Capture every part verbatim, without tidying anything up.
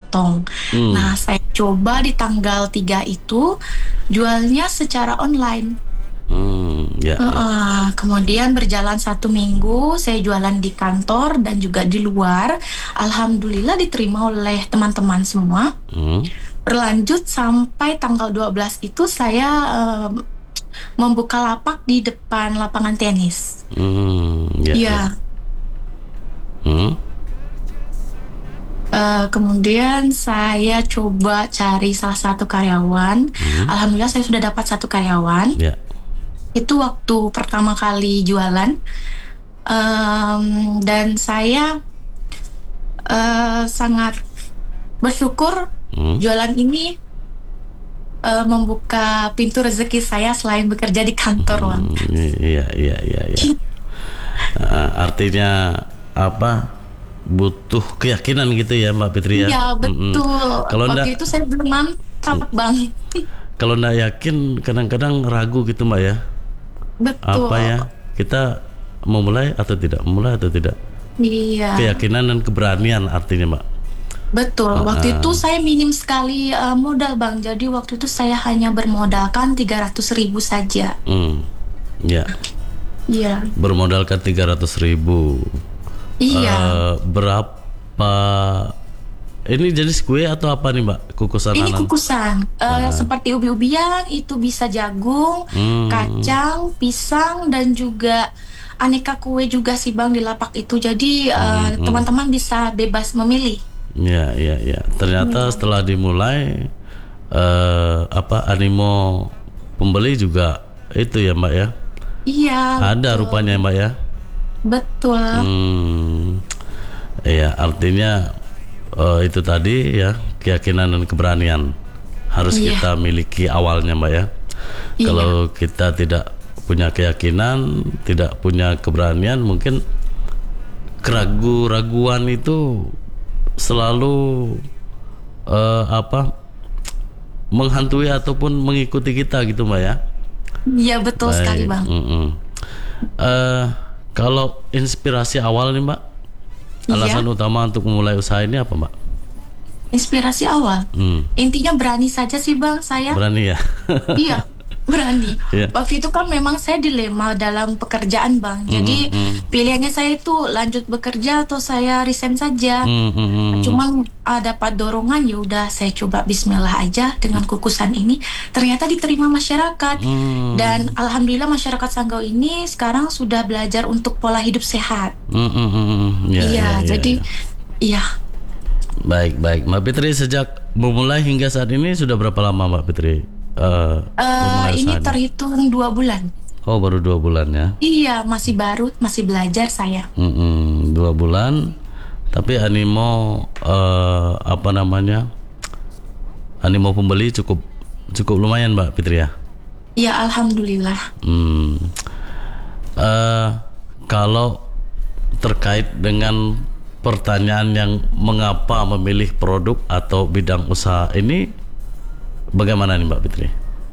potong. Hmm. Nah, saya coba di tanggal tiga itu jualnya secara online. Hmm, ya, Uh, ya. uh, kemudian berjalan satu minggu, saya jualan di kantor dan juga di luar. Alhamdulillah diterima oleh teman-teman semua. Hmm. Berlanjut sampai tanggal dua belas itu saya uh, membuka lapak di depan lapangan tenis. Hmm, ya, Iya. ya. Hmm. Uh, kemudian saya coba cari salah satu karyawan. Hmm. Alhamdulillah saya sudah dapat satu karyawan. Ya. Itu waktu pertama kali jualan. Um, dan saya uh, sangat bersyukur Hmm. jualan ini uh, membuka pintu rezeki saya selain bekerja di kantor, Bang. Hmm, iya, iya, iya, iya. Uh, artinya apa? Butuh keyakinan gitu ya, Mbak Fitri ya? Iya, betul. Mm-mm. Kalau Waktu ndak, itu saya belum mantap, Bang. kalau ndak yakin, kadang-kadang ragu gitu, Mbak ya? Betul. Apa ya? Kita mau mulai atau tidak? Mulai atau tidak? Iya. Keyakinan dan keberanian artinya, Mbak. Betul. Uh-uh. Waktu itu saya minim sekali uh, modal, Bang. Jadi waktu itu saya hanya bermodalkan tiga ratus ribu saja. Hmm. Ya. Iya. Bermodalkan tiga ratus ribu. Iya. Uh, berapa? Ini jenis kue atau apa nih, Mbak? Kukusan Ini nanan? kukusan. Uh, Ah. Seperti ubi-ubian, itu bisa jagung, Hmm. kacang, pisang, dan juga aneka kue juga sih, Bang, di lapak itu. Jadi uh, Hmm. teman-teman bisa bebas memilih. Ya, ya, ya. Ternyata Hmm. setelah dimulai, uh, apa animo pembeli juga itu ya, Mbak ya? Iya. Ada betul. rupanya, Mbak ya? Betul. Hmm. Ya, artinya uh, itu tadi ya, keyakinan dan keberanian harus Iya. kita miliki awalnya, Mbak ya. Iya. Kalau kita tidak punya keyakinan, tidak punya keberanian, mungkin keraguan-raguan itu selalu uh, apa menghantui ataupun mengikuti kita gitu, Mbak ya. Iya, betul Baik. sekali, Bang. Mm-mm. Uh, kalau inspirasi awal nih, Mbak, Iya. alasan utama untuk memulai usaha ini apa, Mbak? Inspirasi awal. Hmm. Intinya berani saja sih, Bang, saya. Berani ya? Iya, berani. Iya. Waktu itu kan memang saya dilema dalam pekerjaan, Bang. Jadi Mm, mm. pilihannya saya itu lanjut bekerja atau saya resign saja. Hmm, hmm, hmm. Cuman uh, dapat dorongan, ya udah saya coba Bismillah aja dengan kukusan ini. Ternyata diterima masyarakat. Hmm. Dan alhamdulillah masyarakat Sanggau ini sekarang sudah belajar untuk pola hidup sehat. Hmm, hmm, hmm, hmm. Ya, Iya, ya, ya, jadi ya. iya. Baik, baik. Mbak Fitri, sejak memulai hingga saat ini sudah berapa lama, Mbak Fitri? Uh, Uh, memulai ini usaha terhitung dua bulan. Oh, baru dua bulan ya? Iya, masih baru, masih belajar saya. Mm-mm, dua bulan. Tapi animo uh, apa namanya? Animo pembeli cukup cukup lumayan, Mbak Fitri ya? Iya, alhamdulillah. Hmm. Uh, kalau terkait dengan pertanyaan yang mengapa memilih produk atau bidang usaha ini, bagaimana nih, Mbak Fitri?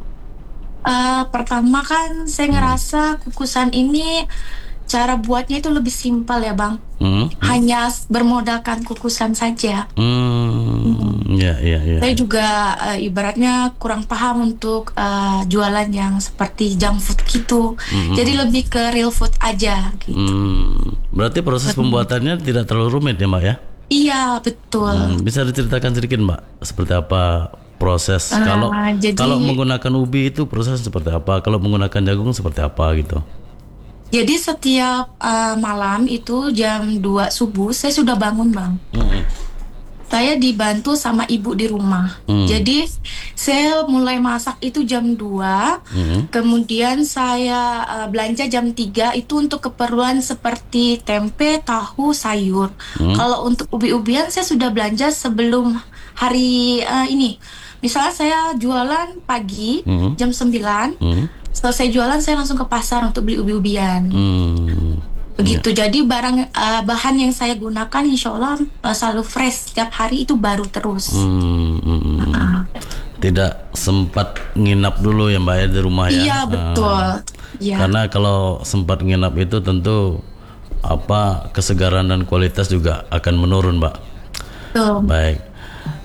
Uh, pertama kan saya ngerasa kukusan ini cara buatnya itu lebih simpel ya, Bang. Hmm. Hanya bermodalkan kukusan saja. Hmm. Ya, ya, ya. Saya juga uh, ibaratnya kurang paham untuk uh, jualan yang seperti junk food gitu. Hmm. Jadi lebih ke real food aja gitu. Hmm. Berarti proses pembuatannya tidak terlalu rumit ya, Mbak ya? Iya, betul. Hmm. Bisa diceritakan sedikit, Mbak, seperti apa proses Uh, kalau jadi- kalau menggunakan ubi itu proses seperti apa? Kalau menggunakan jagung seperti apa gitu? Jadi setiap uh, malam itu jam dua subuh saya sudah bangun, Bang. Hmm. Saya dibantu sama ibu di rumah. Hmm. Jadi saya mulai masak itu jam dua. Hmm. Kemudian saya uh, belanja jam tiga itu untuk keperluan seperti tempe, tahu, sayur. Hmm. Kalau untuk ubi-ubian saya sudah belanja sebelum hari uh, ini. Misalnya saya jualan pagi Hmm. jam sembilan. Hmm. Selesai jualan saya langsung ke pasar untuk beli ubi-ubian. Hmm. Begitu. Jadi barang uh, bahan yang saya gunakan insya Allah uh, selalu fresh, setiap hari itu baru terus. Hmm. Hmm. Uh, Tidak sempat nginap dulu ya, Mbak ya, di rumah ya? Iya, betul. Ah. Iya. Karena kalau sempat nginap itu tentu apa kesegaran dan kualitas juga akan menurun, Mbak. Betul. Baik.